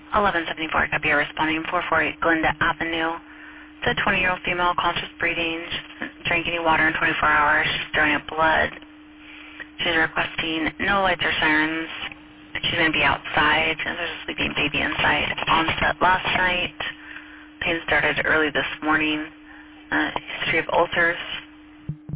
1174, copy, responding 448 Glenda Avenue. It's a 20-year-old female, conscious breathing. She doesn't drink any water in 24 hours. She's throwing up blood. She's requesting no lights or sirens. She's going to be outside. There's a sleeping baby inside. Onset last night. Pain started early this morning. History of ulcers.